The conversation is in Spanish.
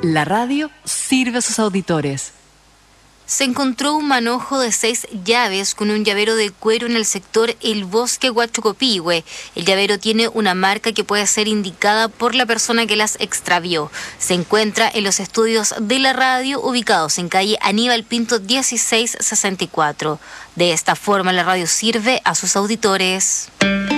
La radio sirve a sus auditores. Se encontró un manojo de 6 llaves con un llavero de cuero en el sector El Bosque Huachocopihue. El llavero tiene una marca que puede ser indicada por la persona que las extravió. Se encuentra en los estudios de la radio ubicados en calle Aníbal Pinto 1664. De esta forma la radio sirve a sus auditores.